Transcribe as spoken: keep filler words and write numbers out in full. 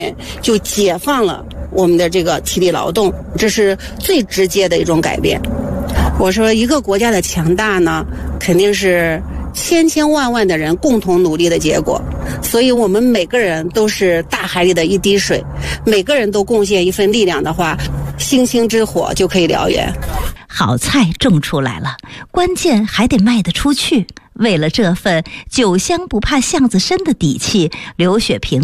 就解放了我们的这个体力劳动，这是最直接的一种改变。我说一个国家的强大呢，肯定是千千万万的人共同努力的结果，所以我们每个人都是大海里的一滴水，每个人都贡献一份力量的话，星星之火就可以燎原。 好菜种出来了，关键还得卖得出去。为了这份酒香不怕巷子深的底气，刘雪萍